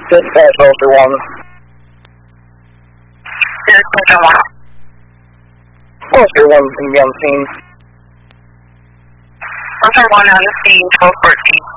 Dispatch 1231. Dispatch on what? 1231 can be on the scene. 1231 on the scene, 1214.